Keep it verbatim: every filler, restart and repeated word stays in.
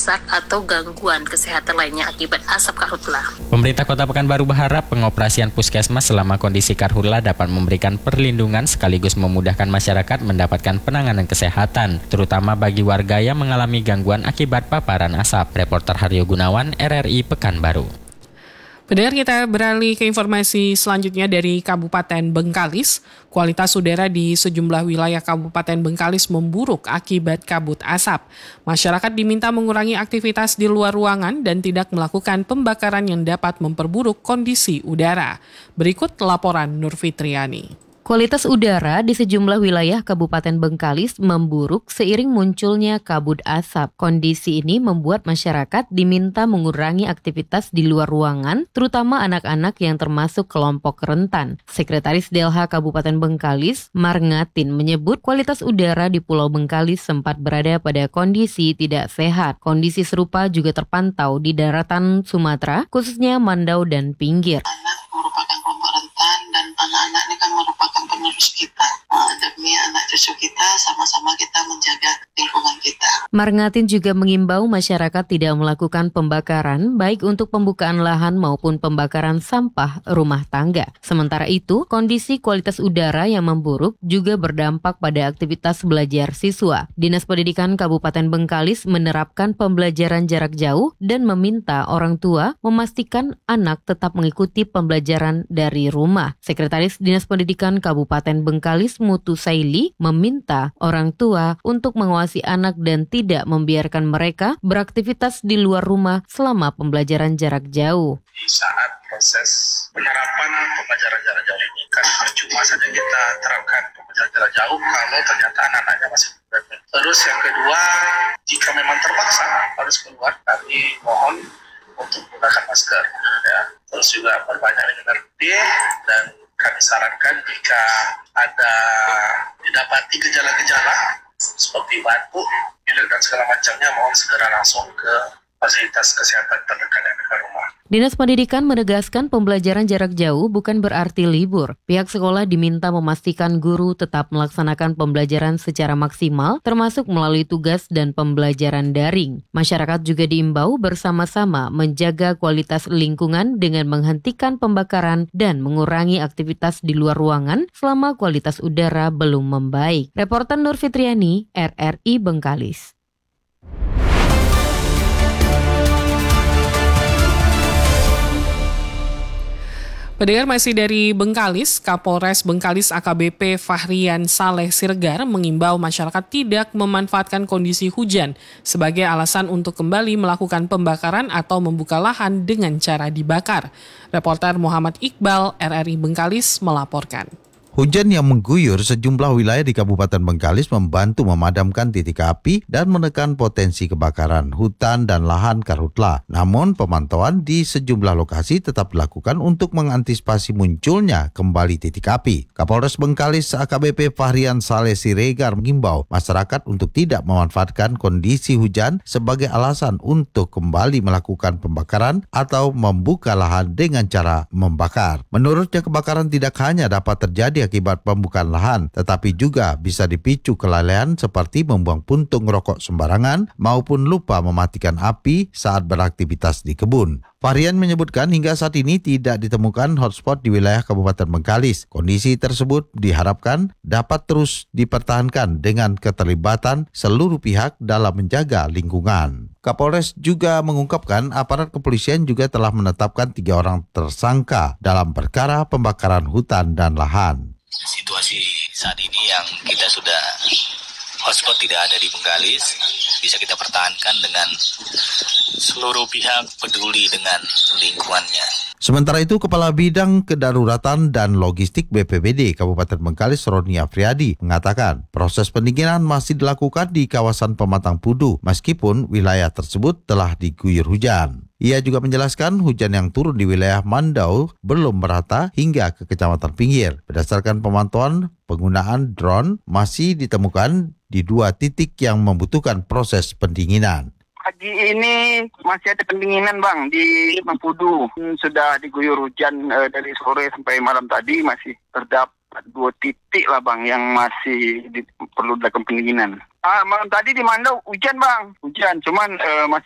rusak atau gangguan kesehatan lainnya akibat asap karhutla. Pemerintah Kota Pekanbaru berharap pengoperasian puskesmas selama kondisi karhutla dapat memberikan perlindungan sekaligus memudahkan masyarakat mendapatkan penanganan kesehatan, terutama bagi warga yang mengalami gangguan akibat paparan asap. Reporter Haryo Gunawan, R R I Pekanbaru. Pendengar, kita beralih ke informasi selanjutnya dari Kabupaten Bengkalis. Kualitas udara di sejumlah wilayah Kabupaten Bengkalis memburuk akibat kabut asap. Masyarakat diminta mengurangi aktivitas di luar ruangan dan tidak melakukan pembakaran yang dapat memperburuk kondisi udara. Berikut laporan Nur Fitriani. Kualitas udara di sejumlah wilayah Kabupaten Bengkalis memburuk seiring munculnya kabut asap. Kondisi ini membuat masyarakat diminta mengurangi aktivitas di luar ruangan, terutama anak-anak yang termasuk kelompok rentan. Sekretaris Delha Kabupaten Bengkalis, Marngatin, menyebut kualitas udara di Pulau Bengkalis sempat berada pada kondisi tidak sehat. Kondisi serupa juga terpantau di daratan Sumatera, khususnya Mandau dan Pinggir. Anak merupakan kelompok rentan dan anak-anak ini kan merupakan penerus kita. Uh, demi anak cucu kita, sama-sama kita menjaga lingkungan kita. Marngatin juga mengimbau masyarakat tidak melakukan pembakaran, baik untuk pembukaan lahan maupun pembakaran sampah rumah tangga. Sementara itu, kondisi kualitas udara yang memburuk juga berdampak pada aktivitas belajar siswa. Dinas Pendidikan Kabupaten Bengkalis menerapkan pembelajaran jarak jauh dan meminta orang tua memastikan anak tetap mengikuti pembelajaran dari rumah. Sekretaris Dinas Pendidikan Kabupaten Bengkalis Mutu Saili meminta orang tua untuk mengawasi anak dan tidak membiarkan mereka beraktivitas di luar rumah selama pembelajaran jarak jauh. Di saat proses penerapan pembelajaran jarak jauh ini kan percuma saja kita terapkan pembelajaran jarak jauh kalau ternyata anak-anaknya masih muda. Terus yang kedua, jika memang terpaksa harus keluar, kami mohon untuk menggunakan masker. Ya. Terus juga perbanyak minum air dan kami sarankan jika ada didapati gejala-gejala seperti batuk, pilek dan segala macamnya, mohon segera langsung ke fasilitas kesehatan terdekat yang dekat rumah. Dinas Pendidikan menegaskan pembelajaran jarak jauh bukan berarti libur. Pihak sekolah diminta memastikan guru tetap melaksanakan pembelajaran secara maksimal, termasuk melalui tugas dan pembelajaran daring. Masyarakat juga diimbau bersama-sama menjaga kualitas lingkungan dengan menghentikan pembakaran dan mengurangi aktivitas di luar ruangan selama kualitas udara belum membaik. Reporter Nur Fitriani, R R I Bengkalis. Pendengar, masih dari Bengkalis, Kapolres Bengkalis A K B P Fahrian Saleh Siregar mengimbau masyarakat tidak memanfaatkan kondisi hujan sebagai alasan untuk kembali melakukan pembakaran atau membuka lahan dengan cara dibakar. Reporter Muhammad Iqbal, R R I Bengkalis, melaporkan. Hujan yang mengguyur sejumlah wilayah di Kabupaten Bengkalis membantu memadamkan titik api dan menekan potensi kebakaran hutan dan lahan karhutla. Namun pemantauan di sejumlah lokasi tetap dilakukan untuk mengantisipasi munculnya kembali titik api. Kapolres Bengkalis A K B P Fahrian Saleh Siregar mengimbau masyarakat untuk tidak memanfaatkan kondisi hujan sebagai alasan untuk kembali melakukan pembakaran atau membuka lahan dengan cara membakar. Menurutnya, kebakaran tidak hanya dapat terjadi akibat pembukaan lahan, tetapi juga bisa dipicu kelalaian seperti membuang puntung rokok sembarangan maupun lupa mematikan api saat beraktivitas di kebun. Fahrian menyebutkan hingga saat ini tidak ditemukan hotspot di wilayah Kabupaten Bengkalis. Kondisi tersebut diharapkan dapat terus dipertahankan dengan keterlibatan seluruh pihak dalam menjaga lingkungan. Kapolres juga mengungkapkan aparat kepolisian juga telah menetapkan tiga orang tersangka dalam perkara pembakaran hutan dan lahan. Situasi saat ini yang kita sudah hotspot tidak ada di Bengkalis, bisa kita pertahankan dengan seluruh pihak peduli dengan lingkungannya. Sementara itu, Kepala Bidang Kedaruratan dan Logistik B P B D Kabupaten Bengkalis Roni Afriadi mengatakan proses pendinginan masih dilakukan di kawasan Pematang Pudu meskipun wilayah tersebut telah diguyur hujan. Ia juga menjelaskan hujan yang turun di wilayah Mandau belum merata hingga ke Kecamatan Pinggir. Berdasarkan pemantauan, penggunaan drone masih ditemukan di dua titik yang membutuhkan proses pendinginan. Pagi ini masih ada pendinginan, Bang, di Mangkudu. Sudah diguyur hujan e, dari sore sampai malam tadi, masih terdapat dua titik lah, Bang, yang masih di, perlu dilakukan pendinginan. Ah, malam tadi di Mandau hujan, Bang. Hujan, cuman e, masih